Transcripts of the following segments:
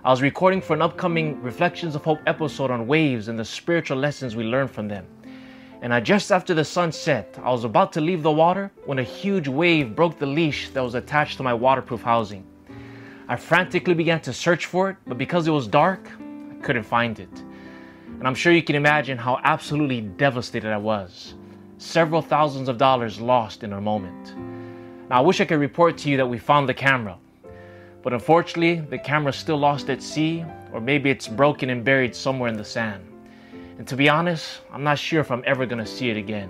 I was recording for an upcoming Reflections of Hope episode on waves and the spiritual lessons we learn from them. And just after the sun set, I was about to leave the water when a huge wave broke the leash that was attached to my waterproof housing. I frantically began to search for it, but because it was dark, I couldn't find it. And I'm sure you can imagine how absolutely devastated I was. Several thousands of dollars lost in a moment. Now, I wish I could report to you that we found the camera. But unfortunately, the camera's still lost at sea, or maybe it's broken and buried somewhere in the sand. And to be honest, I'm not sure if I'm ever going to see it again.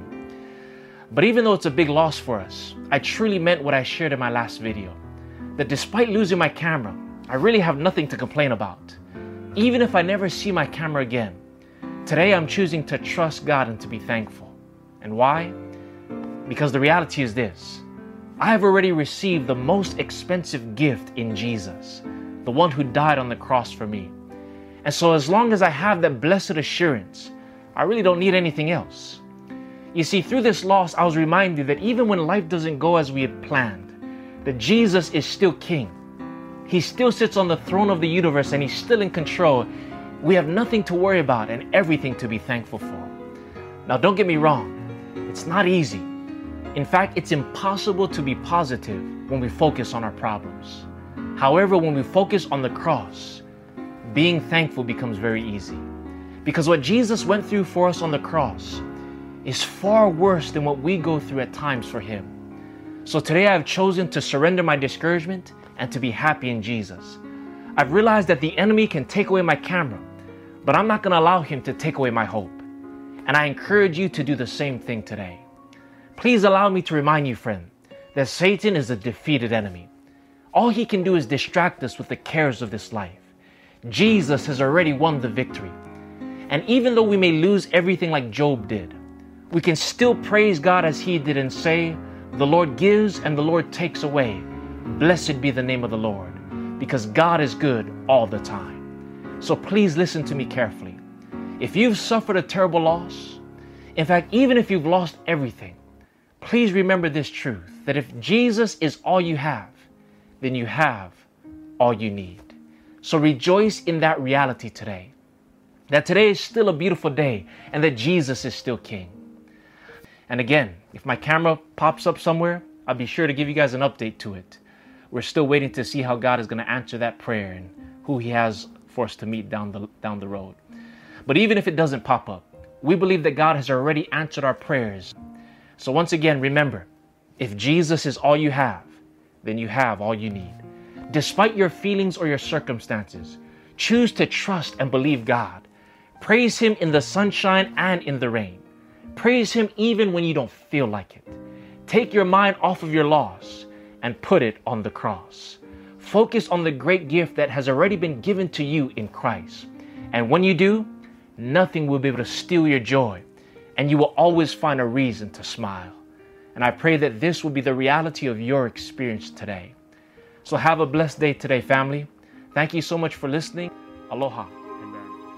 But even though it's a big loss for us, I truly meant what I shared in my last video. That despite losing my camera, I really have nothing to complain about. Even if I never see my camera again, today I'm choosing to trust God and to be thankful. And why? Because the reality is this. I have already received the most expensive gift in Jesus, the one who died on the cross for me. And so as long as I have that blessed assurance, I really don't need anything else. You see, through this loss, I was reminded that even when life doesn't go as we had planned, that Jesus is still King. He still sits on the throne of the universe and He's still in control. We have nothing to worry about and everything to be thankful for. Now, don't get me wrong. It's not easy. In fact, it's impossible to be positive when we focus on our problems. However, when we focus on the cross, being thankful becomes very easy. Because what Jesus went through for us on the cross is far worse than what we go through at times for Him. So today I have chosen to surrender my discouragement and to be happy in Jesus. I've realized that the enemy can take away my camera, but I'm not going to allow him to take away my hope. And I encourage you to do the same thing today. Please allow me to remind you, friend, that Satan is a defeated enemy. All he can do is distract us with the cares of this life. Jesus has already won the victory. And even though we may lose everything like Job did, we can still praise God as he did and say, "The Lord gives and the Lord takes away. Blessed be the name of the Lord," because God is good all the time. So please listen to me carefully. If you've suffered a terrible loss, in fact, even if you've lost everything, please remember this truth, that if Jesus is all you have, then you have all you need. So rejoice in that reality today, that today is still a beautiful day and that Jesus is still King. And again, if my camera pops up somewhere, I'll be sure to give you guys an update to it. We're still waiting to see how God is going to answer that prayer and who He has for us to meet down the road. But even if it doesn't pop up, we believe that God has already answered our prayers. So once again, remember, if Jesus is all you have, then you have all you need. Despite your feelings or your circumstances, choose to trust and believe God. Praise Him in the sunshine and in the rain. Praise Him even when you don't feel like it. Take your mind off of your loss and put it on the cross. Focus on the great gift that has already been given to you in Christ. And when you do, nothing will be able to steal your joy, and you will always find a reason to smile. And I pray that this will be the reality of your experience today. So have a blessed day today, family. Thank you so much for listening. Aloha.